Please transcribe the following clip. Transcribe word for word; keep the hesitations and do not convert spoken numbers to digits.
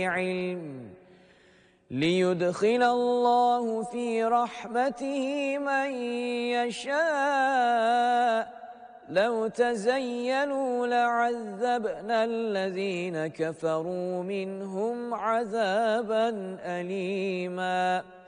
علم ليدخل الله في رحمته من يشاء لو تزينوا لعذبنا الذين كفروا منهم عذابا أليما